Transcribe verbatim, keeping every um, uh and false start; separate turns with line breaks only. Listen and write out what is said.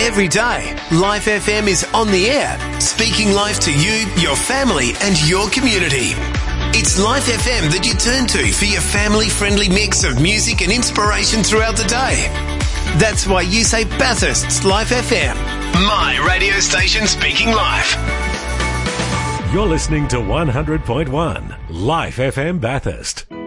Every day, Life F M is on the air, speaking life to you, your family and your community. It's Life F M that you turn to for your family-friendly mix of music and inspiration throughout the day. That's why you say Bathurst's Life F M, my radio station speaking life.
You're listening to one hundred point one Life F M Bathurst.